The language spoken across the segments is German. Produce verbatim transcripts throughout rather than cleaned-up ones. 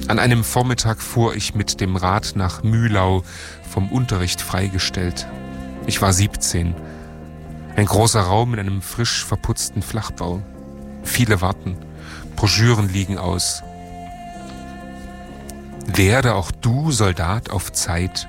An einem Vormittag fuhr ich mit dem Rad nach Mühlau, vom Unterricht freigestellt. Ich war siebzehn. Ein großer Raum in einem frisch verputzten Flachbau. Viele warten. Broschüren liegen aus. Werde auch du Soldat auf Zeit.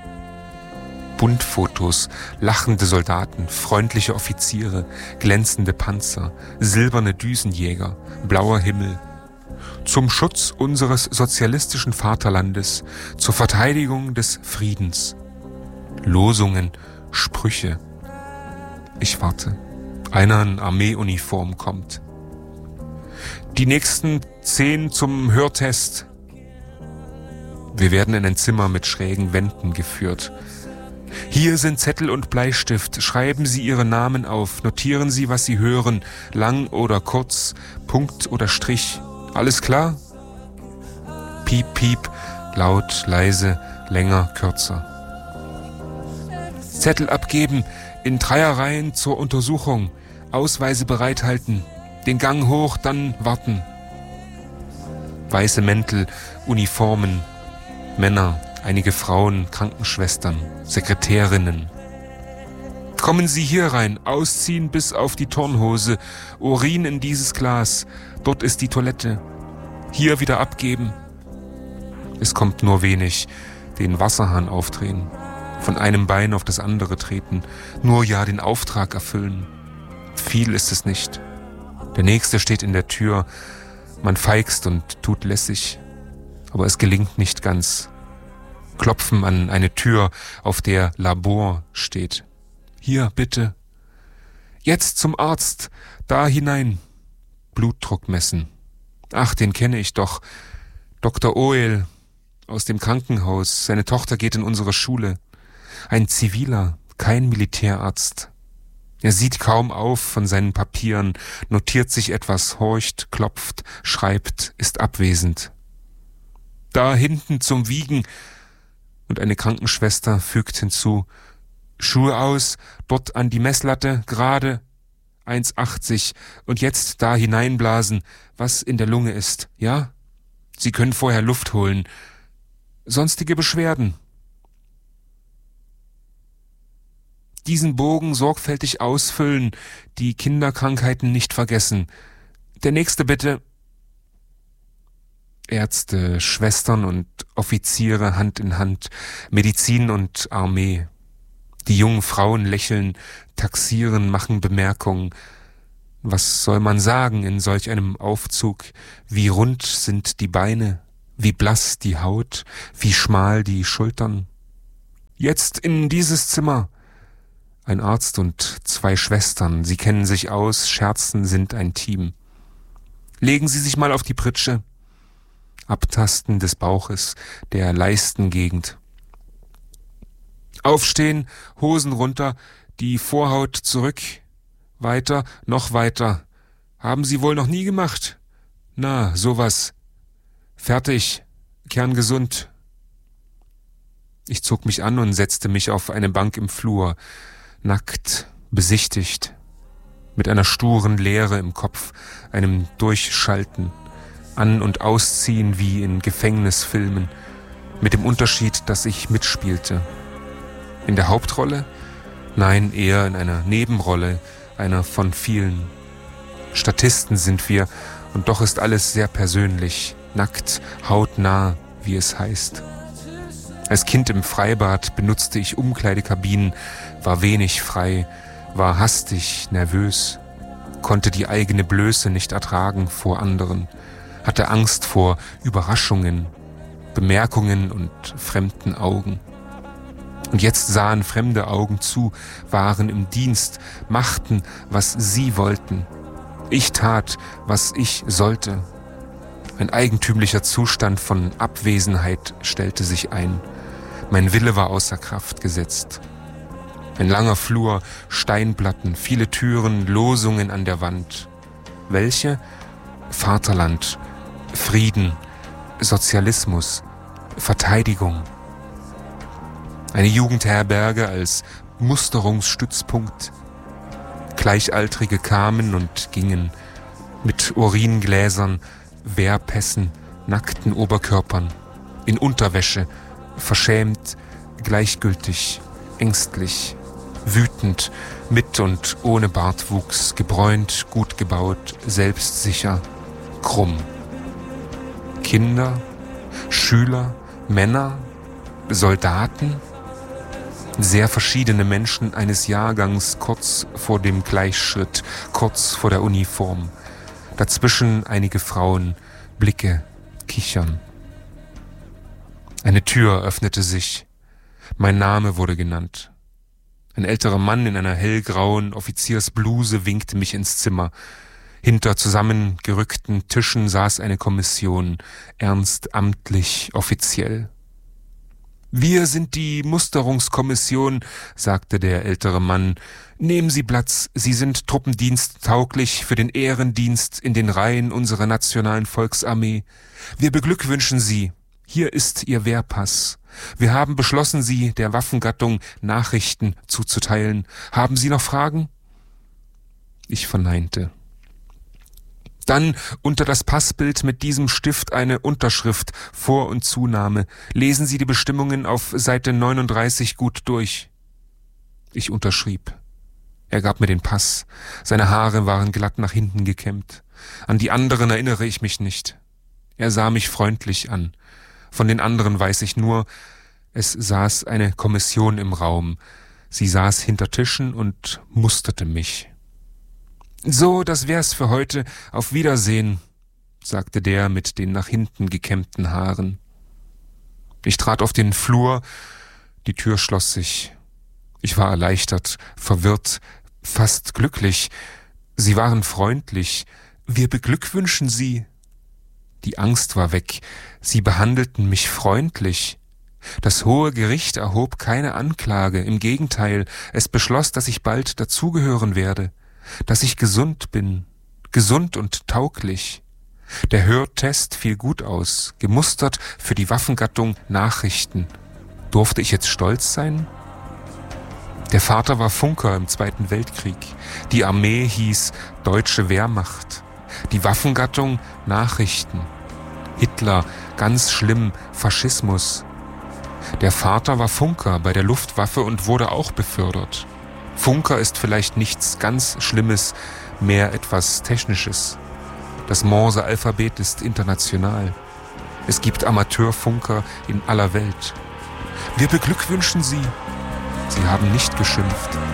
Buntfotos, lachende Soldaten, freundliche Offiziere, glänzende Panzer, silberne Düsenjäger, blauer Himmel. Zum Schutz unseres sozialistischen Vaterlandes, zur Verteidigung des Friedens. Losungen, Sprüche. Ich warte. Einer in Armeeuniform kommt. Die nächsten zehn zum Hörtest. Wir werden in ein Zimmer mit schrägen Wänden geführt. Hier sind Zettel und Bleistift. Schreiben Sie Ihre Namen auf. Notieren Sie, was Sie hören. Lang oder kurz, Punkt oder Strich. Alles klar? Piep, piep, laut, leise, länger, kürzer. Zettel abgeben, in Dreierreihen zur Untersuchung. Ausweise bereithalten. Den Gang hoch, dann warten. Weiße Mäntel, Uniformen, Männer, einige Frauen, Krankenschwestern, Sekretärinnen. Kommen Sie hier rein, ausziehen bis auf die Turnhose, Urin in dieses Glas, dort ist die Toilette. Hier wieder abgeben. Es kommt nur wenig, den Wasserhahn aufdrehen, von einem Bein auf das andere treten, nur ja den Auftrag erfüllen. Viel ist es nicht. Der Nächste steht in der Tür, man feixt und tut lässig, aber es gelingt nicht ganz. Klopfen an eine Tür, auf der Labor steht. Hier, bitte. Jetzt zum Arzt, da hinein. Blutdruck messen. Ach, den kenne ich doch. Doktor Oel aus dem Krankenhaus. Seine Tochter geht in unsere Schule. Ein Ziviler, kein Militärarzt. Er sieht kaum auf von seinen Papieren, notiert sich etwas, horcht, klopft, schreibt, ist abwesend. Da hinten zum Wiegen. Und eine Krankenschwester fügt hinzu, Schuhe aus, dort an die Messlatte, gerade, eins achtzig, und jetzt da hineinblasen, was in der Lunge ist, ja? Sie können vorher Luft holen. Sonstige Beschwerden. Diesen Bogen sorgfältig ausfüllen, die Kinderkrankheiten nicht vergessen. Der nächste bitte. Ärzte, Schwestern und Offiziere Hand in Hand, Medizin und Armee. Die jungen Frauen lächeln, taxieren, machen Bemerkungen. Was soll man sagen in solch einem Aufzug? Wie rund sind die Beine, wie blass die Haut, wie schmal die Schultern. Jetzt in dieses Zimmer. Ein Arzt und zwei Schwestern, sie kennen sich aus, scherzen, sind ein Team. Legen Sie sich mal auf die Pritsche. Abtasten des Bauches, der Leistengegend. Aufstehen, Hosen runter, die Vorhaut zurück. Weiter, noch weiter. Haben Sie wohl noch nie gemacht? Na, sowas. Fertig, kerngesund. Ich zog mich an und setzte mich auf eine Bank im Flur. Nackt, besichtigt, mit einer sturen Leere im Kopf, einem Durchschalten, An- und Ausziehen wie in Gefängnisfilmen, mit dem Unterschied, dass ich mitspielte. In der Hauptrolle? Nein, eher in einer Nebenrolle, einer von vielen. Statisten sind wir, und doch ist alles sehr persönlich, nackt, hautnah, wie es heißt. Als Kind im Freibad benutzte ich Umkleidekabinen, war wenig frei, war hastig, nervös, konnte die eigene Blöße nicht ertragen vor anderen, hatte Angst vor Überraschungen, Bemerkungen und fremden Augen. Und jetzt sahen fremde Augen zu, waren im Dienst, machten, was sie wollten. Ich tat, was ich sollte. Ein eigentümlicher Zustand von Abwesenheit stellte sich ein. Mein Wille war außer Kraft gesetzt. Ein langer Flur, Steinplatten, viele Türen, Losungen an der Wand. Welche? Vaterland, Frieden, Sozialismus, Verteidigung. Eine Jugendherberge als Musterungsstützpunkt. Gleichaltrige kamen und gingen mit Uringläsern, Wehrpässen, nackten Oberkörpern, in Unterwäsche, verschämt, gleichgültig, ängstlich, wütend, mit und ohne Bartwuchs, gebräunt, gut gebaut, selbstsicher, krumm. Kinder, Schüler, Männer, Soldaten, sehr verschiedene Menschen eines Jahrgangs kurz vor dem Gleichschritt, kurz vor der Uniform. Dazwischen einige Frauen, Blicke, Kichern. Eine Tür öffnete sich. Mein Name wurde genannt. Ein älterer Mann in einer hellgrauen Offiziersbluse winkte mich ins Zimmer. Hinter zusammengerückten Tischen saß eine Kommission, ernst, amtlich, offiziell. »Wir sind die Musterungskommission«, sagte der ältere Mann. »Nehmen Sie Platz, Sie sind truppendiensttauglich für den Ehrendienst in den Reihen unserer nationalen Volksarmee. Wir beglückwünschen Sie. Hier ist Ihr Wehrpass. Wir haben beschlossen, Sie der Waffengattung Nachrichten zuzuteilen. Haben Sie noch Fragen?« Ich verneinte. Dann unter das Passbild mit diesem Stift eine Unterschrift, Vor- und Zunahme. Lesen Sie die Bestimmungen auf Seite neununddreißig gut durch. Ich unterschrieb. Er gab mir den Pass. Seine Haare waren glatt nach hinten gekämmt. An die anderen erinnere ich mich nicht. Er sah mich freundlich an. Von den anderen weiß ich nur, es saß eine Kommission im Raum. Sie saß hinter Tischen und musterte mich. »So, das wär's für heute. Auf Wiedersehen«, sagte der mit den nach hinten gekämmten Haaren. Ich trat auf den Flur, die Tür schloss sich. Ich war erleichtert, verwirrt, fast glücklich. Sie waren freundlich. »Wir beglückwünschen Sie.« Die Angst war weg. Sie behandelten mich freundlich. Das Hohe Gericht erhob keine Anklage. Im Gegenteil, es beschloss, dass ich bald dazugehören werde. Dass ich gesund bin, gesund und tauglich. Der Hörtest fiel gut aus, gemustert für die Waffengattung Nachrichten. Durfte ich jetzt stolz sein? Der Vater war Funker im Zweiten Weltkrieg. Die Armee hieß Deutsche Wehrmacht. Die Waffengattung Nachrichten. Hitler, ganz schlimm, Faschismus. Der Vater war Funker bei der Luftwaffe und wurde auch befördert. Funker ist vielleicht nichts ganz Schlimmes, mehr etwas Technisches. Das Morse-Alphabet ist international. Es gibt Amateurfunker in aller Welt. Wir beglückwünschen Sie. Sie haben nicht geschimpft.